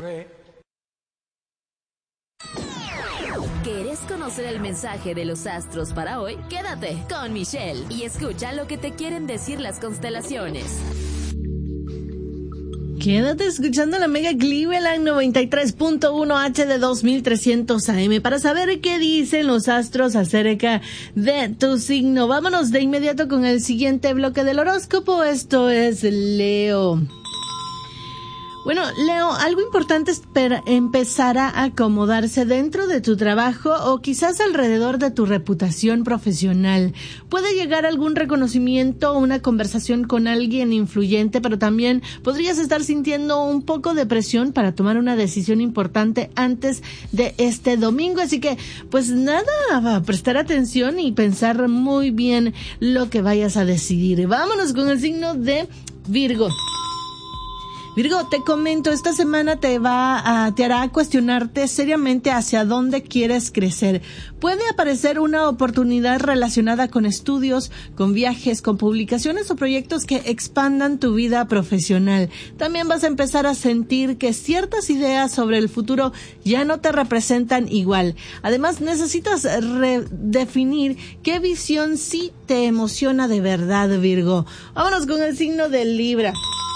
¿Querés conocer el mensaje de los astros para hoy? Quédate con Michelle y escucha lo que te quieren decir las constelaciones. Quédate escuchando la Mega Cleveland 93.1 HD 2300 AM para saber qué dicen los astros acerca de tu signo. Vámonos de inmediato con el siguiente bloque del horóscopo. Esto es Leo. Bueno, Leo, algo importante es empezar a acomodarse dentro de tu trabajo o quizás alrededor de tu reputación profesional. Puede llegar algún reconocimiento o una conversación con alguien influyente, pero también podrías estar sintiendo un poco de presión para tomar una decisión importante antes de este domingo. Así que, pues nada, prestar atención y pensar muy bien lo que vayas a decidir. Vámonos con el signo de Virgo. Virgo, te comento, esta semana te hará cuestionarte seriamente hacia dónde quieres crecer. Puede aparecer una oportunidad relacionada con estudios, con viajes, con publicaciones o proyectos que expandan tu vida profesional. También vas a empezar a sentir que ciertas ideas sobre el futuro ya no te representan igual. Además, necesitas redefinir qué visión sí te emociona de verdad, Virgo. Vámonos con el signo de Libra.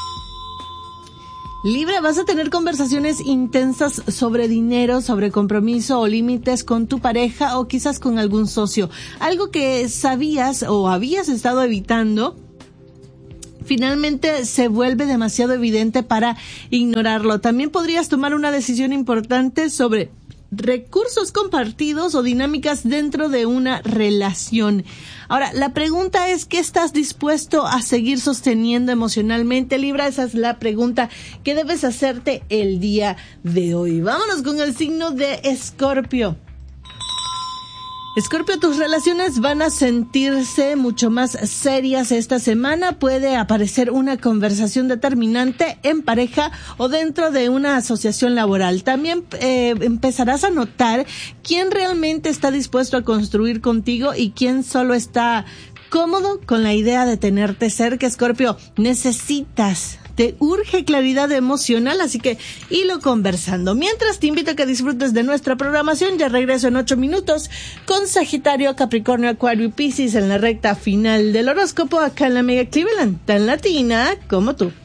Libra, vas a tener conversaciones intensas sobre dinero, sobre compromiso o límites con tu pareja o quizás con algún socio. Algo que sabías o habías estado evitando, finalmente se vuelve demasiado evidente para ignorarlo. También podrías tomar una decisión importante sobre recursos compartidos o dinámicas dentro de una relación. Ahora, la pregunta es, ¿qué estás dispuesto a seguir sosteniendo emocionalmente, Libra? Esa es la pregunta que debes hacerte el día de hoy. Vámonos con el signo de Escorpio. Escorpio, tus relaciones van a sentirse mucho más serias esta semana. Puede aparecer una conversación determinante en pareja o dentro de una asociación laboral. También empezarás a notar quién realmente está dispuesto a construir contigo y quién solo está cómodo con la idea de tenerte cerca. Escorpio, te urge claridad emocional, así que hilo conversando. Mientras, te invito a que disfrutes de nuestra programación. Ya regreso en 8 minutos con Sagitario, Capricornio, Acuario y Piscis en la recta final del horóscopo acá en la Mega Cleveland, tan latina como tú.